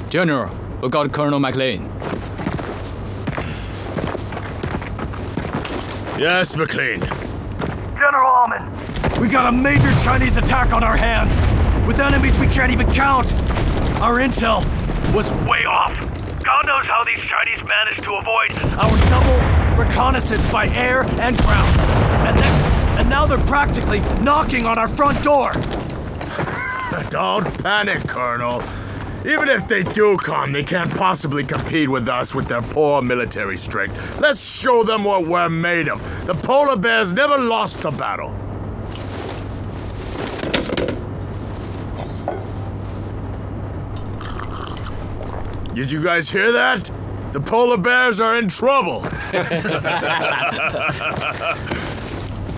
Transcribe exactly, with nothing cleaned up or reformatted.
General, we got Colonel McLean. Yes, McLean. General Alman, we got a major Chinese attack on our hands, with enemies we can't even count. Our intel was way off. God knows how these Chinese managed to avoid our double reconnaissance by air and ground. And then, and now they're practically knocking on our front door. Don't panic, Colonel. Even if they do come, they can't possibly compete with us with their poor military strength. Let's show them what we're made of. The polar bears never lost the battle. Did you guys hear that? The polar bears are in trouble.